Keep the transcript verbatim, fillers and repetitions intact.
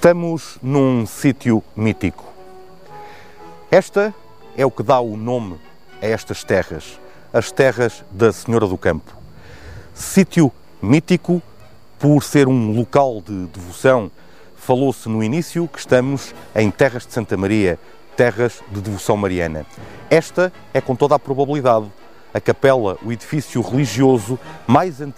Estamos num sítio mítico. Esta é o que dá o nome a estas terras, as terras da Senhora do Campo. Sítio mítico por ser um local de devoção. Falou-se no início que estamos em terras de Santa Maria, terras de devoção mariana. Esta é, com toda a probabilidade, a capela, o edifício religioso mais antigo